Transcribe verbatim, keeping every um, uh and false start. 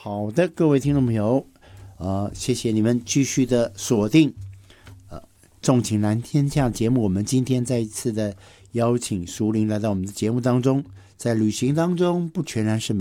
好的，各位听众朋友，呃，谢谢你们继续的锁定呃重情蓝天下节目。我们今天再一次的邀请淑玲来到我们的节目当中。在旅行当中，不全然是美